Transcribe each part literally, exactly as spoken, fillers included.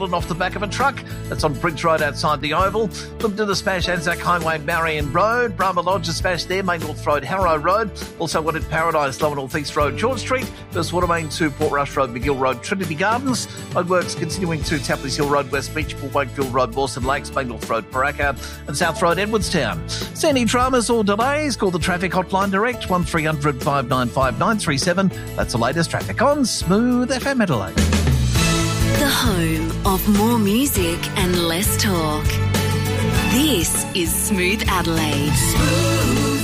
off the back of a truck. That's on Briggs Road outside the Oval. Looked to the smash Anzac Highway, Marion Road. Brahma Lodge, a smash there, Main North Road, Harrow Road. Also one at Paradise, Lower North East Road, George Street. There's Watermain to Port Rush Road, McGill Road, Trinity Gardens. Roadworks continuing to Tapley's Hill Road, West Beachpool, Wakefield Road, Mawson Lakes, Main North Road, Paraka, and South Road, Edwardstown. See any dramas or delays? Call the traffic hotline direct, one three hundred five nine five nine three seven. That's the latest traffic on Smooth F M Adelaide. The home of more music and less talk. This is Smooth Adelaide. Smooth.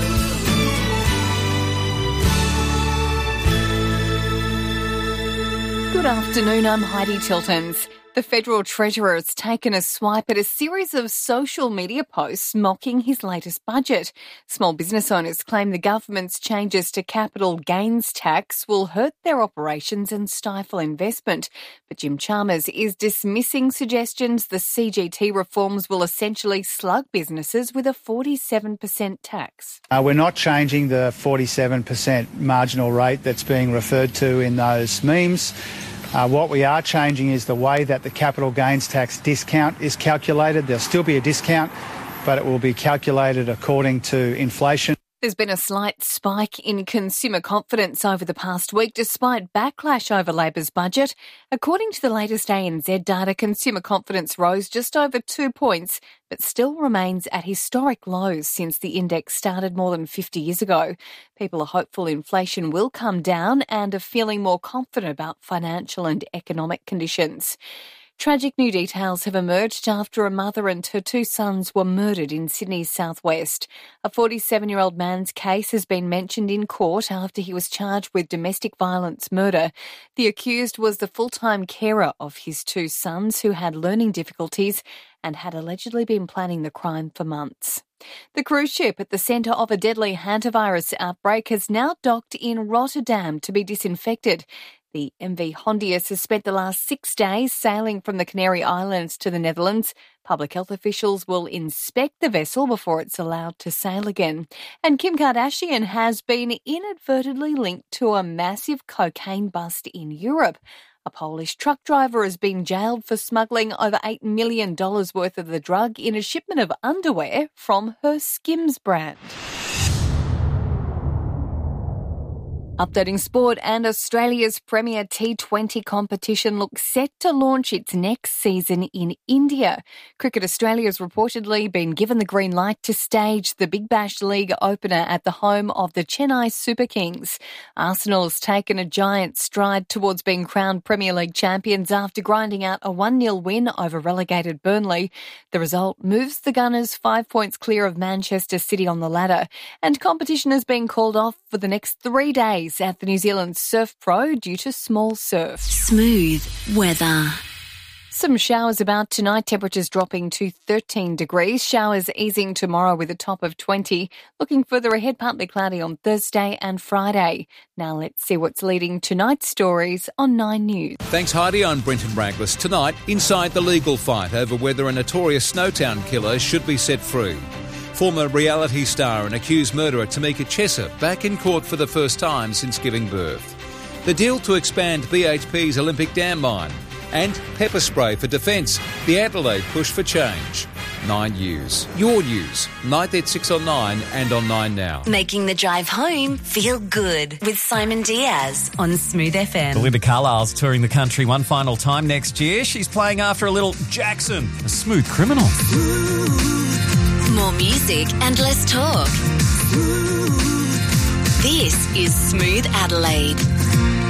Good afternoon, I'm Heidi Tiltons. The Federal Treasurer has taken a swipe at a series of social media posts mocking his latest budget. Small business owners claim the government's changes to capital gains tax will hurt their operations and stifle investment. But Jim Chalmers is dismissing suggestions the C G T reforms will essentially slug businesses with a forty-seven percent tax. Uh, we're not changing the forty-seven percent marginal rate that's being referred to in those memes. Uh, what we are changing is the way that the capital gains tax discount is calculated. There'll still be a discount, but it will be calculated according to inflation. There's been a slight spike in consumer confidence over the past week despite backlash over Labor's budget. According to the latest A N Z data, consumer confidence rose just over two points but still remains at historic lows since the index started more than fifty years ago. People are hopeful inflation will come down and are feeling more confident about financial and economic conditions. Tragic new details have emerged after a mother and her two sons were murdered in Sydney's southwest. A forty-seven-year-old man's case has been mentioned in court after he was charged with domestic violence murder. The accused was the full-time carer of his two sons who had learning difficulties and had allegedly been planning the crime for months. The cruise ship at the centre of a deadly hantavirus outbreak has now docked in Rotterdam to be disinfected. The M V Hondius has spent the last six days sailing from the Canary Islands to the Netherlands. Public health officials will inspect the vessel before it's allowed to sail again. And Kim Kardashian has been inadvertently linked to a massive cocaine bust in Europe. A Polish truck driver has been jailed for smuggling over eight million dollars worth of the drug in a shipment of underwear from her Skims brand. Updating sport, and Australia's premier T twenty competition looks set to launch its next season in India. Cricket Australia has reportedly been given the green light to stage the Big Bash League opener at the home of the Chennai Super Kings. Arsenal has taken a giant stride towards being crowned Premier League champions after grinding out a one nil win over relegated Burnley. The result moves the Gunners five points clear of Manchester City on the ladder, and competition has been called off for the next three days at the New Zealand Surf Pro due to small surf. Smooth weather. Some showers about tonight, temperatures dropping to thirteen degrees. Showers easing tomorrow with a top of twenty. Looking further ahead, partly cloudy on Thursday and Friday. Now let's see what's leading tonight's stories on Nine News. Thanks, Heidi. I'm Brenton Braglis. Tonight, inside the legal fight over whether a notorious Snowtown killer should be set free. Former reality star and accused murderer Tamika Chesser back in court for the first time since giving birth. The deal to expand B H P's Olympic Dam mine. And pepper spray for defence. The Adelaide push for change. Nine News. Your news. Night at six on Nine and on Nine Now. Making the drive home feel good with Simon Diaz on Smooth F M. Belinda Carlisle's touring the country one final time next year. She's playing after a little Jackson, a smooth criminal. More music and less talk. This is Smooth Adelaide.